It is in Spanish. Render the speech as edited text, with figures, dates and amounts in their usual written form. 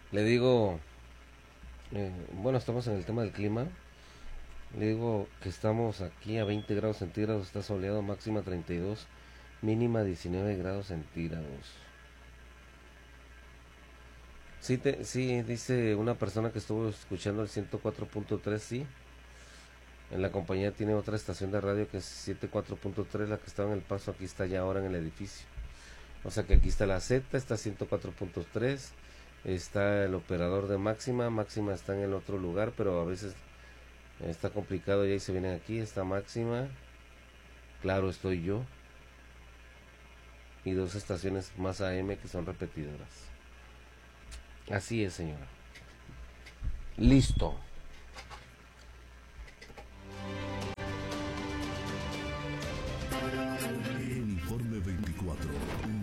Le digo, bueno, estamos en el tema del clima. Le digo que estamos aquí a 20 grados centígrados, está soleado, máxima 32, mínima 19 grados centígrados. Sí, sí, dice una persona que estuvo escuchando el 104.3, sí. En la compañía tiene otra estación de radio que es 74.3, la que estaba en El Paso, aquí está ya ahora en el edificio. O sea que aquí está la Z, está 104.3, está el operador de Máxima, Máxima está en el otro lugar, pero a veces está complicado y ahí se vienen aquí, está Máxima, claro estoy yo, y dos estaciones más AM que son repetidoras. Así es, señora. Listo. Informe 24.